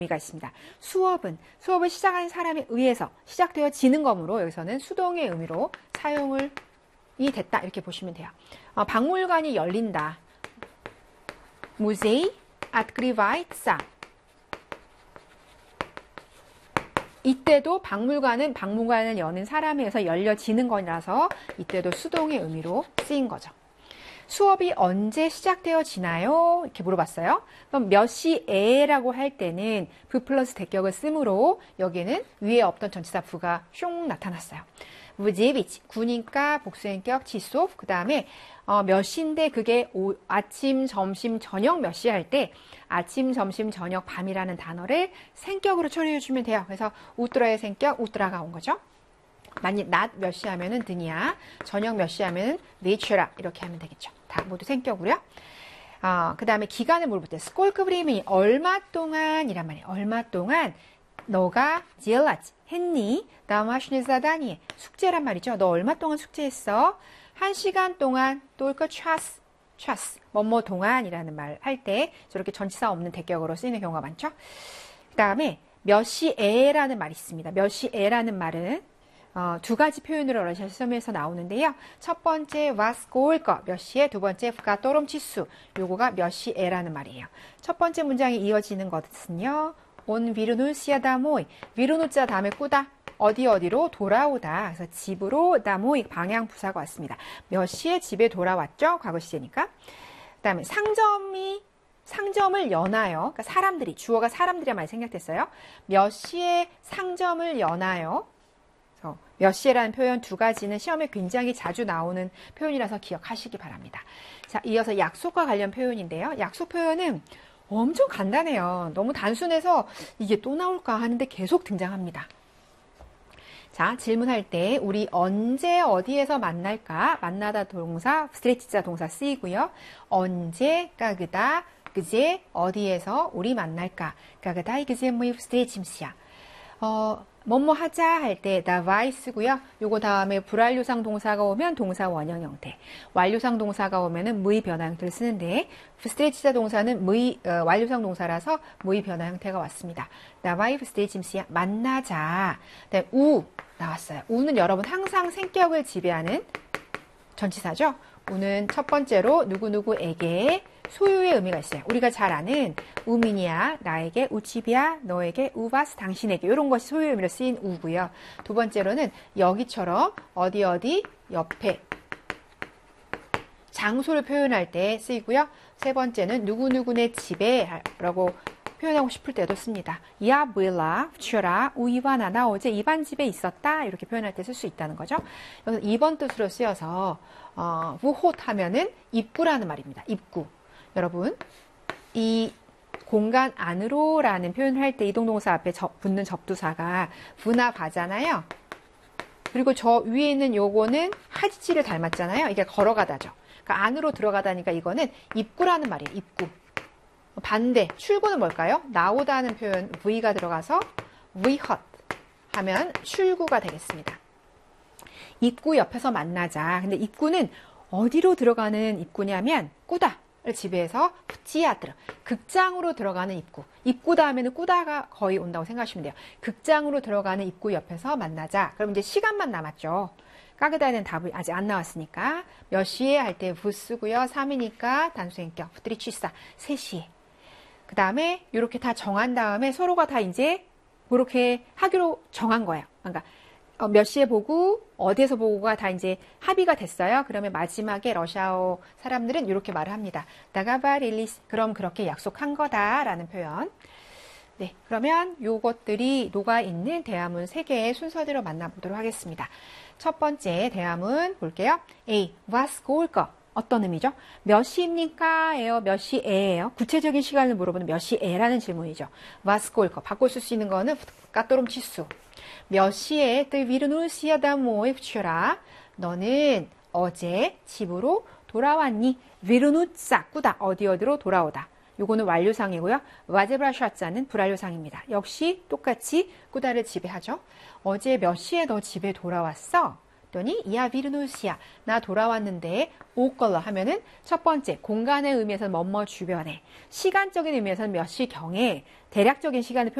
의미가 있습니다. 수업을 시작한 사람에 의해서 시작되어지는 거므로 여기서는 수동의 의미로 사용이 됐다 이렇게 보시면 돼요. 박물관이 열린다. Muzej открывается. 이때도 박물관을 여는 사람에 의해서 열려지는 거라서 이때도 수동의 의미로 쓰인 거죠. 수업이 언제 시작되어지나요? 이렇게 물어봤어요. 그럼 몇 시에라고 할 때는 부 플러스 대격을 쓰므로 여기에는 위에 없던 전치사 부가 숑 나타났어요. 무제비치, 구니까 복수행격 지소프, 그 다음에 몇 시인데 그게 아침, 점심, 저녁 몇 시 할 때 아침, 점심, 저녁, 밤이라는 단어를 생격으로 처리해 주면 돼요. 그래서 우뚜라의 생격, 우뚜라가 온 거죠. 만약 낮 몇 시 하면은 드니야, 저녁 몇 시 하면은 네추라 이렇게 하면 되겠죠. 다 모두 생격으로요. 그 다음에 기간을 물어볼 때 스콜크 브리미 얼마 동안이란 말이에요. 얼마 동안 너가 젤라지 했니? 다마슈네 자다니 숙제란 말이죠. 너 얼마 동안 숙제했어? 1시간 동안 똘까 차스 뭐뭐 동안이라는 말 할 때 저렇게 전치사 없는 대격으로 쓰이는 경우가 많죠. 그 다음에 몇 시에라는 말이 있습니다. 몇 시에라는 말은 두 가지 표현으로 러시아 시험에서 나오는데요. 첫 번째 와스고올거 몇 시에, 두 번째 프가토롬치수 요거가 몇 시에라는 말이에요. 첫 번째 문장이 이어지는 것은요. 온 비르누시아 다모이 비르누자 다음에 꾸다 어디로 돌아오다. 그래서 집으로 다모이 방향 부사가 왔습니다. 몇 시에 집에 돌아왔죠? 과거 시제니까. 그다음에 상점을 여나요? 그러니까 사람들이 주어가 사람들이 많이 생략됐어요. 몇 시에 상점을 여나요? 몇 시에라는 표현 두 가지는 시험에 굉장히 자주 나오는 표현이라서 기억하시기 바랍니다. 자, 이어서 약속과 관련 표현인데요. 약속 표현은 엄청 간단해요. 너무 단순해서 이게 또 나올까 하는데 계속 등장합니다. 자, 질문할 때 우리 언제 어디에서 만날까? 만나다 동사, 스트레치자 동사 쓰이고요. 언제, 까그다, 그제, 어디에서 우리 만날까? 까그다, 이그제, 뭐이 스트레침시야. 뭐뭐 하자 할 때 다바이 쓰고요. 요거 다음에 불완료상 동사가 오면 동사 원형 형태, 완료상 동사가 오면은 무의 변화 형태를 쓰는데 스트레치자 동사는 완료상 동사라서 무의 변화 형태가 왔습니다. 다바이 스트레침시야 만나자. 그다음에 우 나왔어요. 우는 여러분 항상 생격을 지배하는 전치사죠. 우는 첫 번째로 누구누구에게 소유의 의미가 있어요. 우리가 잘 아는 우민이야, 나에게, 우치비야, 너에게, 우바스, 당신에게 이런 것이 소유의 의미로 쓰인 우고요. 두 번째로는 여기처럼 어디 옆에 장소를 표현할 때 쓰이고요. 세 번째는 누구누구네 집에 라고 표현하고 싶을 때도 씁니다. 야 뭐라 츄라 우이와 나나 어제 이반 집에 있었다 이렇게 표현할 때 쓸 수 있다는 거죠. 여기서 2번 뜻으로 쓰여서 부홑 하면은 입구라는 말입니다. 입구. 여러분 이 공간 안으로 라는 표현을 할 때 이동동사 앞에 붙는 접두사가 부나 바잖아요. 그리고 저 위에 있는 요거는 하지치를 닮았잖아요. 이게 걸어가다죠. 그러니까 안으로 들어가다니까 이거는 입구라는 말이에요. 입구. 반대, 출구는 뭘까요? 나오다는 표현 V가 들어가서 V헛 하면 출구가 되겠습니다. 입구 옆에서 만나자. 근데 입구는 어디로 들어가는 입구냐면 꾸다를 지배해서 푸치아트르 극장으로 들어가는 입구. 입구 다음에는 꾸다가 거의 온다고 생각하시면 돼요. 극장으로 들어가는 입구 옆에서 만나자. 그럼 이제 시간만 남았죠. 까그다에는 답이 아직 안 나왔으니까 몇 시에 할 때 부 쓰고요. 3이니까 단수행격 부트리취사 3시에. 그 다음에 이렇게 다 정한 다음에 서로가 다 이제 그렇게 하기로 정한 거예요. 그러니까 몇 시에 보고 어디에서 보고가 다 이제 합의가 됐어요. 그러면 마지막에 러시아어 사람들은 이렇게 말을 합니다. 나가바릴리스 그럼 그렇게 약속한 거다라는 표현. 네, 그러면 요것들이 녹아있는 대화문 3개의 순서대로 만나보도록 하겠습니다. 첫 번째 대화문 볼게요. A. Was 고울거 어떤 의미죠? 몇 시입니까? 예요? 몇 시에예요? 구체적인 시간을 물어보는 몇 시에라는 질문이죠. Was 고울거 바꿔 쓸 수 있는 거는 까또롬 치수. 몇 시에 또 위르누시아다 모에 붙여라. 너는 어제 집으로 돌아왔니? 위르누짜 꾸다 어디로 돌아오다. 요거는 완료상이고요. 와제브라샤자는 불완료상입니다. 역시 똑같이 꾸다를 지배하죠. 어제 몇 시에 너 집에 돌아왔어? 그랬더니 이야 비르누시야 나 돌아왔는데 오컬러 하면은 첫 번째 공간의 의미에서는 뭐뭐 주변에 시간적인 의미에서는 몇 시경에 대략적인 시간을